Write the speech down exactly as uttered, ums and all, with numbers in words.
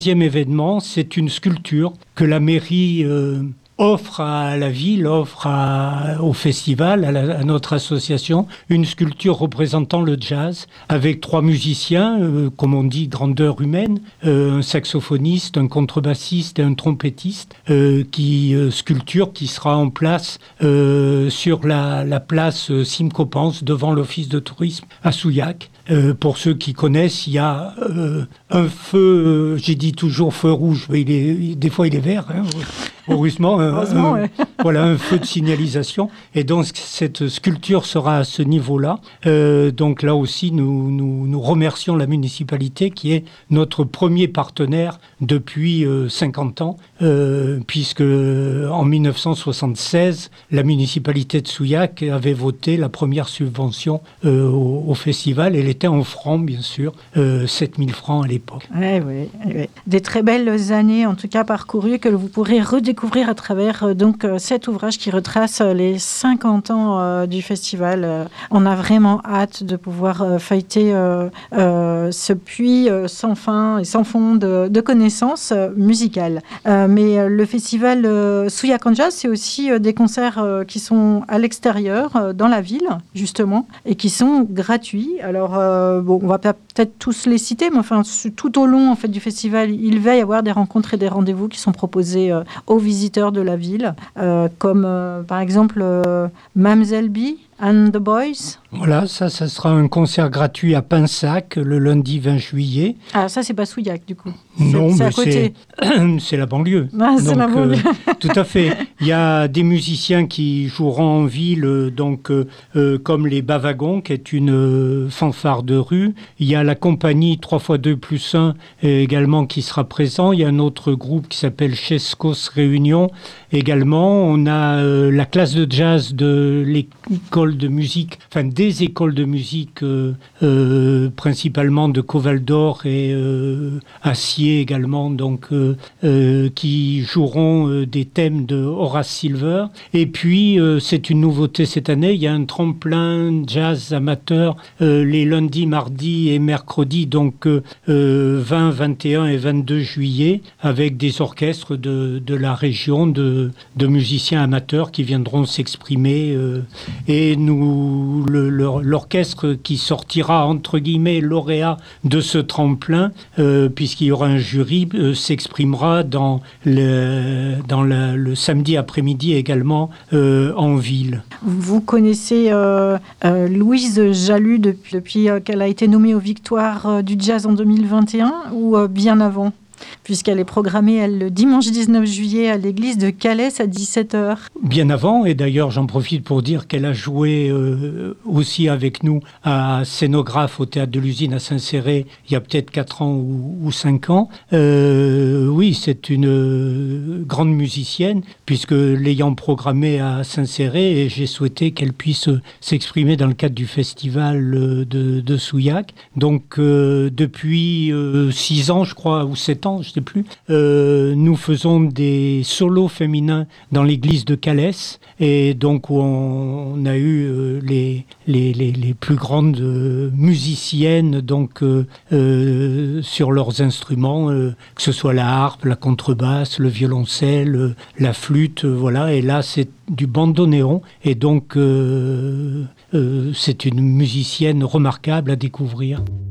Deuxième événement, c'est une sculpture que la mairie euh, offre à la ville, offre à, au festival, à, la, à notre association, une sculpture représentant le jazz, avec trois musiciens, euh, comme on dit, grandeur humaine, euh, un saxophoniste, un contrebassiste et un trompettiste, euh, qui euh, sculpture qui sera en place euh, sur la, la place Simcoe-Pance, devant l'office de tourisme à Souillac. Euh, pour ceux qui connaissent, il y a euh, un feu, euh, j'ai dit toujours feu rouge, mais il est, des fois il est vert, hein, heureusement, un, Heureusement un, ouais. Voilà, un feu de signalisation. Et donc cette sculpture sera à ce niveau-là. Euh, donc là aussi, nous, nous, nous remercions la municipalité qui est notre premier partenaire depuis euh, cinquante ans, euh, puisque en mille neuf cent soixante-seize, la municipalité de Souillac avait voté la première subvention euh, au, au festival. Elle était en francs, bien sûr, euh, sept mille francs à l'époque. Oui, oui, oui. Des très belles années, en tout cas parcourues, que vous pourrez redécouvrir à travers euh, donc euh, cet ouvrage qui retrace euh, les cinquante ans euh, du festival. Euh, on a vraiment hâte de pouvoir euh, feuilleter euh, euh, ce puits euh, sans fin et sans fond de, de connaissances euh, musicales. Euh, mais euh, le festival euh, Souillac en Jazz, c'est aussi euh, des concerts euh, qui sont à l'extérieur, euh, dans la ville, justement, et qui sont gratuits. Alors, euh, bon, on va peut-être tous les citer, mais enfin, tout au long en fait, du festival, il va y avoir des rencontres et des rendez-vous qui sont proposés euh, aux visiteurs de la ville, euh, comme euh, par exemple euh, Mamselle B and the Boys. Voilà, ça, ça sera un concert gratuit à Pinsac le lundi vingt juillet. Ah, ça, c'est pas Souillac, du coup. Non, c'est, c'est mais à côté. C'est, c'est la banlieue. Ah, c'est donc, la banlieue. Euh, tout à fait. Il y a des musiciens qui joueront en ville, donc euh, euh, comme les Bavagons, qui est une euh, fanfare de rue. Il y a la compagnie trois fois deux plus un euh, également qui sera présent. Il y a un autre groupe qui s'appelle Chescos Réunion également. On a euh, la classe de jazz de l'école de musique, enfin des écoles de musique, euh, euh, principalement de Covaldor et euh, Acier également, donc euh, euh, qui joueront euh, des thèmes de Horace Silver. Et puis euh, c'est une nouveauté cette année, il y a un tremplin jazz amateur euh, les lundis, mardis et mercredis, donc euh, vingt, vingt et un et vingt-deux juillet, avec des orchestres de, de la région, de, de musiciens amateurs qui viendront s'exprimer. Euh, et nous, le, le, l'orchestre qui sortira entre guillemets lauréat de ce tremplin, euh, puisqu'il y aura un jury, euh, s'exprimera dans le, dans la, le samedi après-midi également euh, en ville. Vous connaissez euh, euh, Louise Jalut depuis, depuis euh, qu'elle a été nommée aux Victoires euh, du Jazz en deux mille vingt et un ou euh, bien avant ? Puisqu'elle est programmée elle, le dimanche dix-neuf juillet à l'église de Calais à dix-sept heures. Bien avant, et d'ailleurs j'en profite pour dire qu'elle a joué euh, aussi avec nous à Scénographe au Théâtre de l'Usine à Saint-Céré il y a peut-être quatre ans ou, ou cinq ans. Euh, oui, c'est une euh, grande musicienne, puisque l'ayant programmée à Saint-Céré, j'ai souhaité qu'elle puisse s'exprimer dans le cadre du festival de, de Souillac. Donc euh, depuis euh, six ans, je crois, ou sept ans, je ne sais plus, euh, nous faisons des solos féminins dans l'église de Calais, et donc où on, on a eu euh, les, les, les, les plus grandes euh, musiciennes donc, euh, euh, sur leurs instruments, euh, que ce soit la harpe, la contrebasse, le violoncelle, euh, la flûte, euh, voilà, et là c'est du bandoneon, et donc euh, euh, c'est une musicienne remarquable à découvrir.